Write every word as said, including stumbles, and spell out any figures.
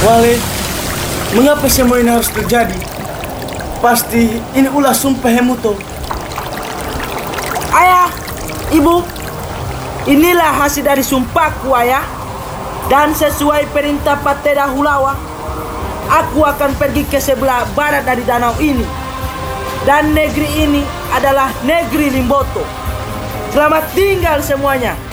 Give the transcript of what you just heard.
Wale, mengapa semua ini harus terjadi? Pasti ini ulah sumpah Hemuto. Ayah, ibu, inilah hasil dari sumpahku, ayah. Dan sesuai perintah Pateda Hulawa, aku akan pergi ke sebelah barat dari danau ini. Dan negeri ini adalah negeri Limboto. Selamat tinggal semuanya.